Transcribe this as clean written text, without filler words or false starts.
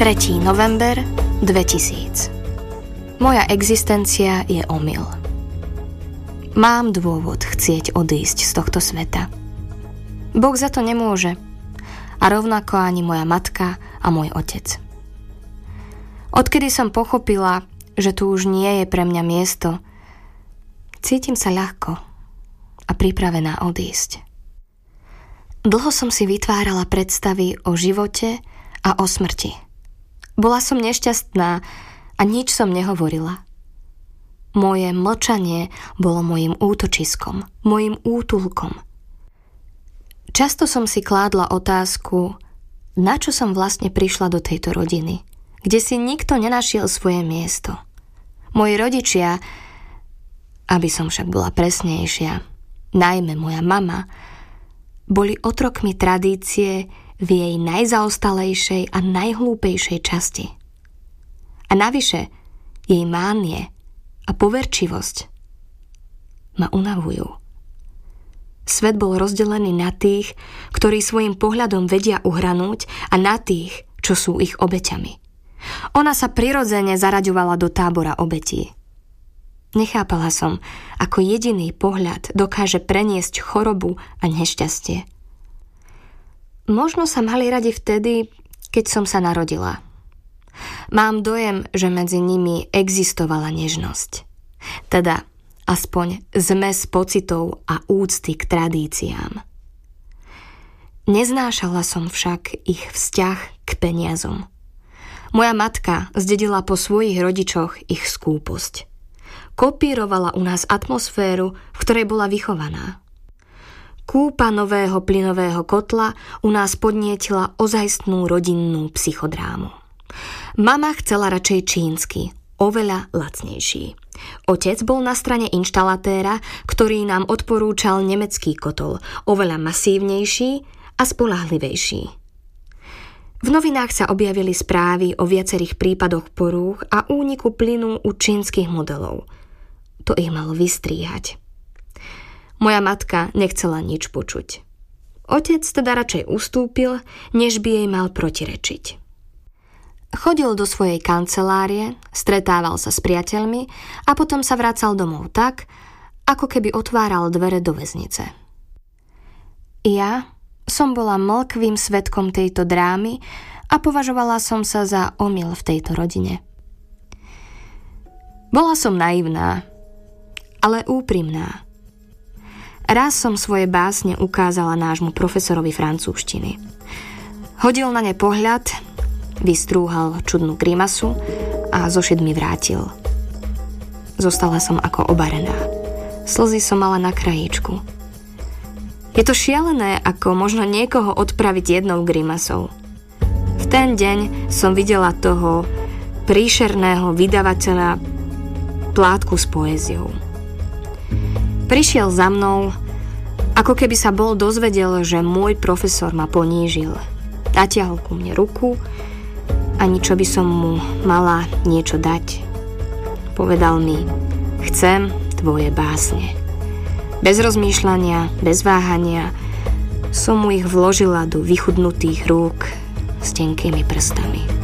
3. november 2000. Moja existencia je omyl. Mám dôvod chcieť odísť z tohto sveta. Boh za to nemôže. A rovnako ani moja matka a môj otec. Odkedy som pochopila, že tu už nie je pre mňa miesto, cítim sa ľahko a pripravená odísť. Dlho som si vytvárala predstavy o živote a o smrti. Bola som nešťastná a nič som nehovorila. Moje mlčanie bolo mojím útočiskom, mojím útulkom. Často som si kládla otázku, na čo som vlastne prišla do tejto rodiny, kde si nikto nenašiel svoje miesto. Moji rodičia, aby som však bola presnejšia, najmä moja mama, boli otrokmi tradície v jej najzaostalejšej a najhlúpejšej časti. A navyše, jej mánie a poverčivosť ma unavujú. Svet bol rozdelený na tých, ktorí svojim pohľadom vedia uhranúť, a na tých, čo sú ich obeťami. Ona sa prirodzene zaraďovala do tábora obetí. Nechápala som, ako jediný pohľad dokáže preniesť chorobu a nešťastie. Možno sa mali radi vtedy, keď som sa narodila. Mám dojem, že medzi nimi existovala nežnosť. Teda aspoň zmes pocitov a úcty k tradíciám. Neznášala som však ich vzťah k peniazom. Moja matka zdedila po svojich rodičoch ich skúposť. Kopírovala u nás atmosféru, v ktorej bola vychovaná. Kúpa nového plynového kotla u nás podnietila ozajstnú rodinnú psychodrámu. Mama chcela radšej čínsky, oveľa lacnejší. Otec bol na strane inštalatéra, ktorý nám odporúčal nemecký kotol, oveľa masívnejší a spoľahlivejší. V novinách sa objavili správy o viacerých prípadoch porúch a úniku plynu u čínskych modelov. To ich malo vystríhať. Moja matka nechcela nič počuť. Otec teda radšej ustúpil, než by jej mal protirečiť. Chodil do svojej kancelárie, stretával sa s priateľmi a potom sa vracal domov tak, ako keby otváral dvere do väznice. Ja som bola mlkvým svedkom tejto drámy a považovala som sa za omyl v tejto rodine. Bola som naivná, ale úprimná. Raz som svoje básne ukázala nášmu profesorovi francúzštiny. Hodil na ne pohľad, vystrúhal čudnú grimasu a zošit mi vrátil. Zostala som ako obarená. Slzy som mala na krajíčku. Je to šialené, ako možno niekoho odpraviť jednou grimasou. V ten deň som videla toho príšerného vydavateľa plátku s poéziou. Prišiel za mnou, ako keby sa bol dozvedel, že môj profesor ma ponížil. Natiahol ku mne ruku a ničo by som mu mala niečo dať. Povedal mi, chcem tvoje básne. Bez rozmýšľania, bez váhania som mu ich vložila do vychudnutých rúk s tenkými prstami.